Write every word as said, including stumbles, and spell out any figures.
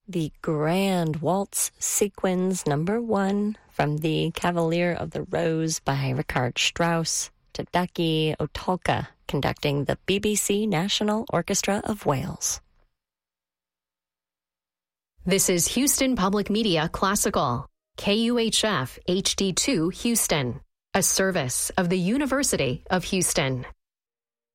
the Grand Waltz Sequins number one from the Cavalier of the Rose by Richard Strauss, Tadaki Otulka conducting the B B C National Orchestra of Wales. This is Houston Public Media Classical, K U H F H D two Houston, a service of the University of Houston.